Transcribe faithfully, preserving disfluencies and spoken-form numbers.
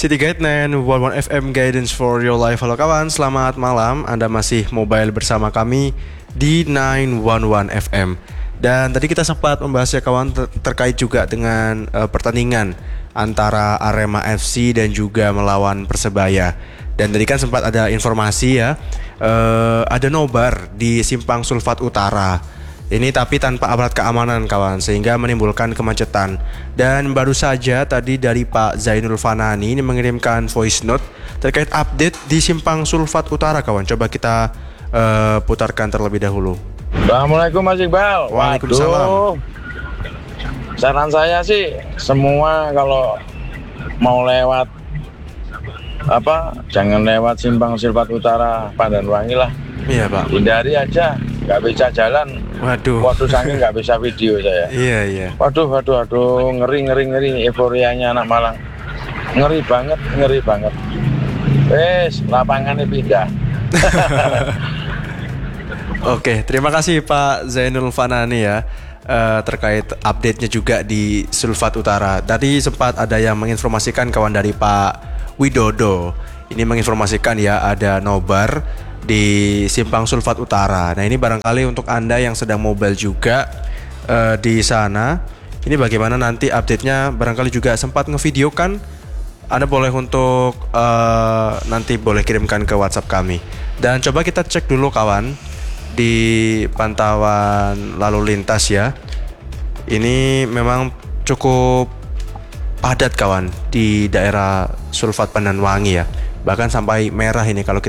City Guide sembilan satu satu F M Guidance for Your Life. Halo kawan, selamat malam. Anda masih mobile bersama kami di sembilan satu satu F M. Dan tadi kita sempat membahas ya kawan ter- terkait juga dengan uh, pertandingan antara Arema F C dan juga melawan Persebaya. Dan tadi kan sempat ada informasi ya, uh, ada nobar di Simpang Sulfat Utara. Ini tapi tanpa aparat keamanan kawan, sehingga menimbulkan kemacetan. Dan baru saja tadi dari Pak Zainul Fanani ini mengirimkan voice note terkait update di Simpang Sulfat Utara kawan. Coba kita uh, putarkan terlebih dahulu. Assalamualaikum Mas Iqbal. Waalaikumsalam. Waduh, saran saya sih semua kalau mau lewat apa jangan lewat Simpang Sulfat Utara Pandanwangi lah. Iya Pak. Hindari aja, nggak bisa jalan. Waduh. Waduh, saking nggak bisa video saya. Iya iya. Waduh, waduh, waduh, ngeri, ngeri, ngeri, euforianya anak Malang. Ngeri banget, ngeri banget. Wes, lapangannya pindah. Oke, terima kasih Pak Zainul Fanani ya uh, terkait update-nya juga di Sulfat Utara. Tadi sempat ada yang menginformasikan kawan dari Pak Widodo. Ini menginformasikan ya ada nobar di Simpang Sulfat Utara. Nah ini barangkali untuk Anda yang sedang mobile juga uh, di sana, ini bagaimana nanti update-nya, barangkali juga sempat ngevideokan, Anda boleh untuk uh, nanti boleh kirimkan ke WhatsApp kami. Dan coba kita cek dulu kawan di pantauan lalu lintas ya. Ini memang cukup padat kawan di daerah Sulfat Pandanwangi ya. Bahkan sampai merah ini kalau kita